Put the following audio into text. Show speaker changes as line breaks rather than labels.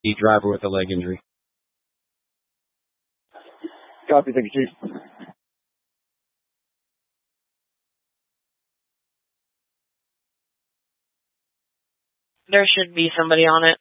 The driver with a leg injury.
Copy, thank you, Chief.
There should be somebody on it.